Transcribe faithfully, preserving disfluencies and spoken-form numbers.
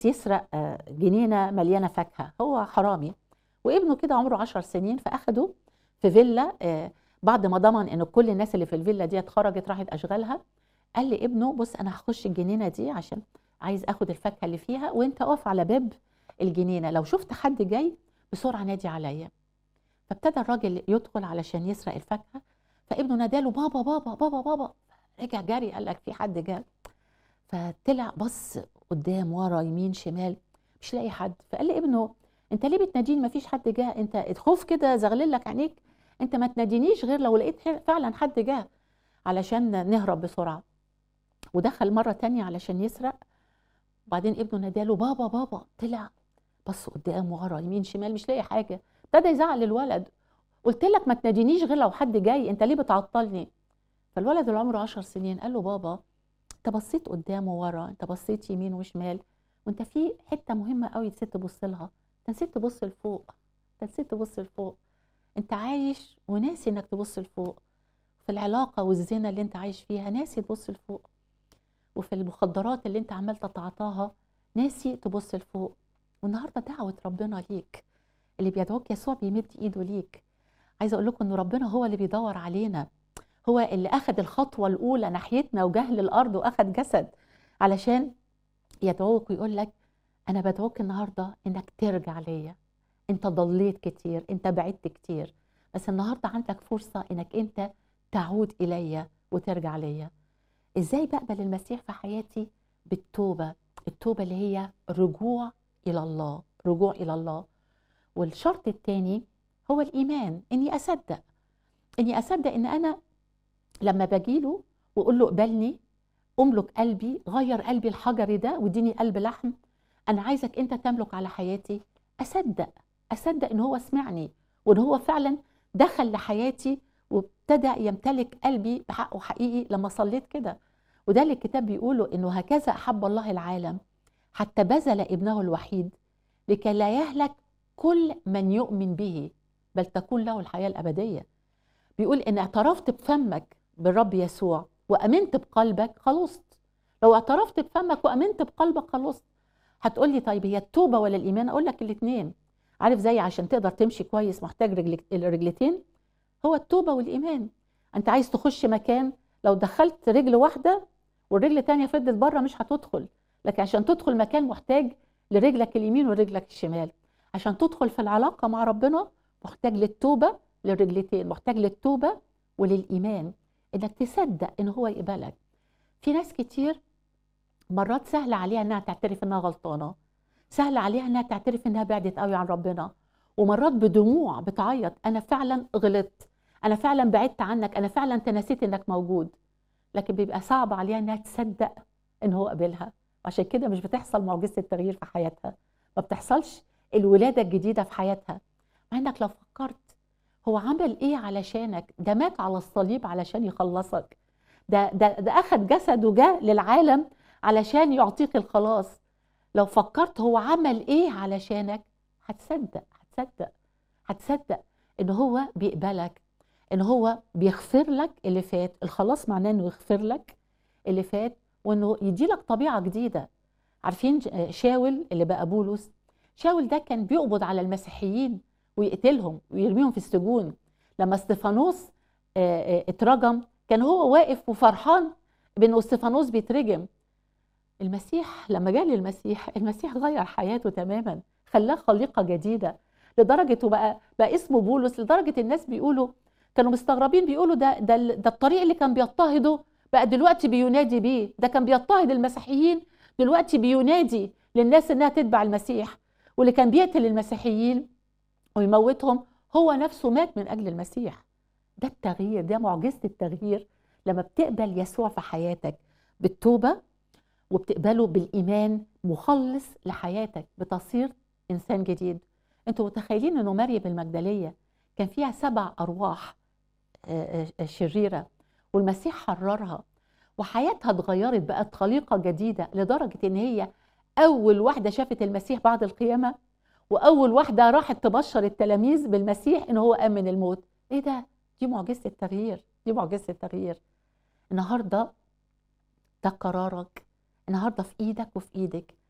يسرق آه، جنينة مليانة فاكهة. هو حرامي وابنه كده عمره عشر سنين، فأخده في فيلا. آه، بعد ما ضمن ان كل الناس اللي في الفيلا دي خرجت راحت اشغالها، قال لابنه بص انا هخش الجنينة دي عشان عايز اخد الفاكهة اللي فيها، وانت اقف على باب الجنينة لو شفت حد جاي بسرعة نادي عليا. فابتدى الراجل يدخل علشان يسرق الفاكهة، فابنه ناداله بابا بابا بابا بابا. رجع جري قال لك في حد جاي. فطلع بص قدام ورا يمين شمال مش لاقي حد، فقال لابنه انت ليه بتناديني؟ ما فيش حد جه، انت الخوف كده زغلل لك عينيك، انت ما تنادينيش غير لو لقيت فعلا حد جه علشان نهرب بسرعه. ودخل مره تانية علشان يسرق، وبعدين ابنه ناداله بابا بابا. طلع بص قدام ورا يمين شمال مش لاقي حاجه، ابتدى يزعل الولد، قلت لك ما تنادينيش غير لو حد جاي، انت ليه بتعطلني؟ فالولد اللي عمره عشر سنين قال له بابا انت بصيت قدام وورا، انت بصيت يمين وشمال، وانت في حته مهمه قوي نسيت تبص لها، انت نسيت تبص لفوق، انت نسيت تبص لفوق، انت عايش وناسي انك تبص لفوق. في العلاقه والزنا اللي انت عايش فيها ناسي تبص لفوق، وفي المخدرات اللي انت عمال تتعاطاها ناسي تبص لفوق. والنهارده دعوه ربنا ليك، اللي بيدعوك يسوع بيمد ايده ليك. عايزه اقول لكم ان ربنا هو اللي بيدور علينا، هو اللي اخذ الخطوه الاولى ناحيتنا وجه للارض واخذ جسد علشان يدعوك ويقول لك انا بدعوك النهارده انك ترجع ليا. انت ضليت كتير، انت بعدت كتير، بس النهارده عندك فرصه انك انت تعود الي وترجع ليا. ازاي بقبل المسيح في حياتي؟ بالتوبه، التوبه اللي هي رجوع الى الله، رجوع الى الله. والشرط الثاني هو الايمان، اني اصدق، اني اصدق ان انا لما باجيله واقول له اقبلني، املك قلبي، غير قلبي الحجري ده واديني قلب لحم، انا عايزك انت تملك على حياتي. اصدق، اصدق ان هو سمعني وان هو فعلا دخل لحياتي وابتدى يمتلك قلبي بحقه حقيقي لما صليت كده. وده اللي الكتاب بيقوله انه هكذا احب الله العالم حتى بذل ابنه الوحيد لكي لا يهلك كل من يؤمن به بل تكون له الحياة الأبدية. بيقول ان اعترفت بفمك بالرب يسوع وامنت بقلبك خلصت. لو اعترفت بفمك وامنت بقلبك خلصت. هتقولي طيب هي التوبه ولا الايمان؟ اقول لك الاثنين. عارف زي عشان تقدر تمشي كويس محتاج رجلك الرجلتين، هو التوبه والايمان. انت عايز تخش مكان، لو دخلت رجل واحده والرجل الثانيه فضلت بره مش هتدخل، لكن عشان تدخل مكان محتاج لرجلك اليمين ورجلك الشمال. عشان تدخل في العلاقه مع ربنا محتاج للتوبه للرجلتين، محتاج للتوبه وللايمان، انك تصدق ان هو يقبلك. في ناس كتير مرات سهل عليها انها تعترف انها غلطانه، سهل عليها انها تعترف انها بعدت قوي عن ربنا، ومرات بدموع بتعيط انا فعلا غلطت، انا فعلا بعدت عنك، انا فعلا تنسيت انك موجود. لكن بيبقى صعب عليها انها تصدق ان هو قبلها، عشان كده مش بتحصل معجزه التغيير في حياتها، ما بتحصلش الولاده الجديده في حياتها. مع انك لو فكرت هو عمل ايه علشانك؟ ده مات على الصليب علشان يخلصك، ده ده ده اخذ جسد وجاء للعالم علشان يعطيك الخلاص. لو فكرت هو عمل ايه علشانك هتصدق، هتصدق هتصدق ان هو بيقبلك، ان هو بيغفر لك اللي فات. الخلاص معناه انه يغفر لك اللي فات وانه يديلك طبيعه جديده. عارفين شاول اللي بقى بولس؟ شاول ده كان بيقبض على المسيحيين ويقتلهم ويرميهم في السجون. لما استفانوس اترجم كان هو واقف وفرحان بانه استفانوس بيترجم. المسيح لما جاء للمسيح، المسيح غير حياته تماما، خلاه خليقه جديده، لدرجه بقى بقى اسمه بولس. لدرجه الناس بيقولوا، كانوا مستغربين بيقولوا ده ده ده الطريق اللي كان بيضطهده بقى دلوقتي بينادي بيه، ده كان بيضطهد المسيحيين دلوقتي بينادي للناس انها تتبع المسيح. واللي كان بيقتل المسيحيين ويموتهم هو نفسه مات من اجل المسيح. ده التغيير، ده معجزه التغيير لما بتقبل يسوع في حياتك بالتوبه وبتقبله بالايمان مخلص لحياتك، بتصير انسان جديد. انتوا متخيلين انه مريم المجدليه كان فيها سبع ارواح شريره والمسيح حررها وحياتها اتغيرت، بقت خليقه جديده، لدرجه ان هي اول واحده شافت المسيح بعد القيامه، واول واحده راحت تبشر التلاميذ بالمسيح ان هو قام من الموت. ايه ده؟ دي معجزه التغيير، دي معجزه التغيير. النهارده ده قرارك، النهارده في ايدك وفي ايدك.